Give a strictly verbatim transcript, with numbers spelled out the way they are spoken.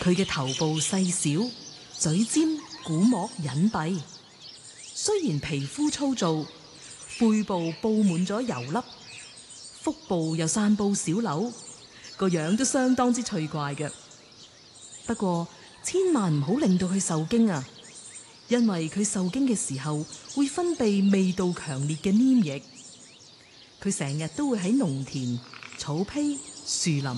佢嘅頭部細小，嘴尖鼓膜隱蔽。雖然皮膚粗糙，背部布滿咗油粒，腹部又散布小瘤，個樣都相當之趣怪嘅。不過千萬唔好令到佢受驚啊，因為佢受驚嘅時候會分泌味道強烈嘅黏液。佢成日都會喺農田、草坯、樹林